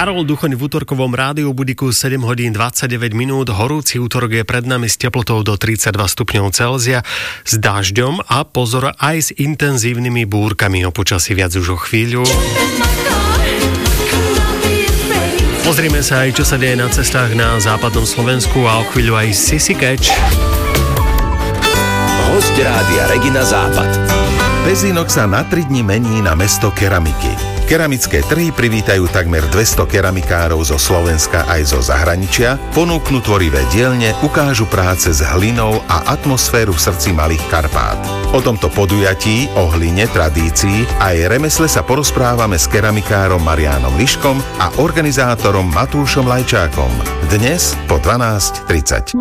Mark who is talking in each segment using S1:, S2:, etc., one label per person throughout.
S1: Karol Duchoň v útorkovom rádiu Budiku 7 hodín 29 minút. Horúci útorok je pred nami s teplotou do 32 stupňov Celzia, s dažďom a pozor aj s intenzívnymi búrkami. O počasí viac už o chvíľu. Pozrime sa aj, čo sa deje na cestách na západnom Slovensku a o chvíľu aj Sissy Catch.
S2: Hosť rádia Regina Západ.
S3: Pezínok sa na 3 dni mení na mesto keramiky. Keramické trhy privítajú takmer 200 keramikárov zo Slovenska aj zo zahraničia, ponúknú tvorivé dielne, ukážu práce s hlinou a atmosféru v srdci Malých Karpát. O tomto podujatí, o hline, tradícii a aj remesle sa porozprávame s keramikárom Mariánom Liškom a organizátorom Matúšom Lajčákom. Dnes po 12:30.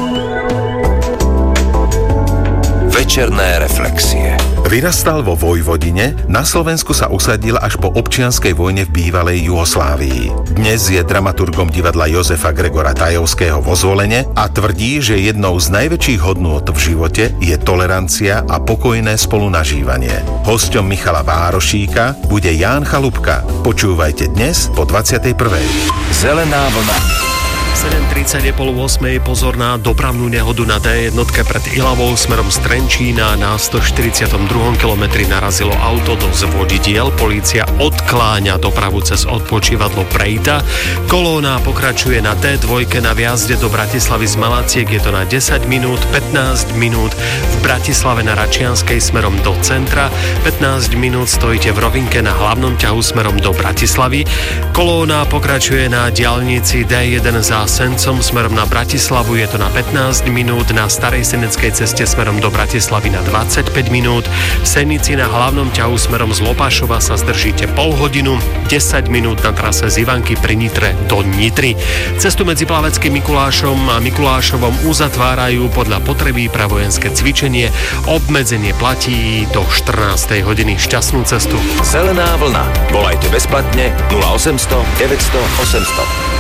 S2: Večerné reflexie.
S3: Vyrastal vo Vojvodine, na Slovensku sa usadil až po občianskej vojne v bývalej Juhoslávii. Dnes je dramaturgom divadla Jozefa Gregora Tajovského vo Zvolene a tvrdí, že jednou z najväčších hodnôt v živote je tolerancia a pokojné spolunažívanie. Hosťom Michala Várošíka bude Ján Chalupka. Počúvajte dnes po 21:00.
S2: Zelená vlna.
S1: 7:30 je 7:30, pozor na dopravnú nehodu na D1 pred Ilavou smerom z Trenčína. Na 142. kilometri narazilo auto do zvodidiel. Polícia odkláňa dopravu cez odpočívadlo Prejta. Kolóna pokračuje na D2 na viazde do Bratislavy z Malaciek. Je to na 10 minút, 15 minút v Bratislave na Račianskej smerom do centra. 15 minút stojíte v rovinke na hlavnom ťahu smerom do Bratislavy. Kolóna pokračuje na diaľnici D1 za Sencom smerom na Bratislavu, je to na 15 minút, na Starej Seneckej ceste smerom do Bratislavy na 25 minút, v Senici na hlavnom ťahu smerom z Lopašova sa zdržíte pol hodinu, 10 minút na trase z Ivanky pri Nitre do Nitry. Cestu medzi Plaveckým Mikulášom a Mikulášovom uzatvárajú podľa potreby pravojenské cvičenie, obmedzenie platí do 14. hodiny. Šťastnú cestu.
S2: Zelená vlna. Volajte bezplatne 0800 900 800.